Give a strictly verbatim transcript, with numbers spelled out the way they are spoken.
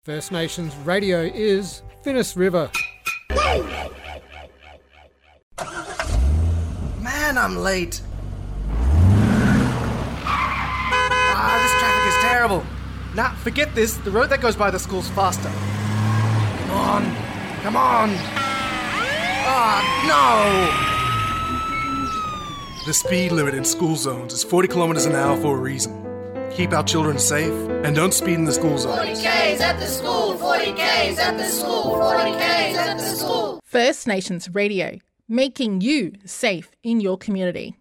First Nations Radio is Finnis River. Man, I'm late. Ah, this traffic is terrible. Nah, forget this. The road that goes by the school's faster. Come on. Come on. Ah, no. The speed limit in school zones is forty kilometres an hour for a reason. Keep our children safe and don't speed in the school zones. forty kays at the school, forty kays at the school, forty kays at the school. First Nations Radio, making you safe in your community.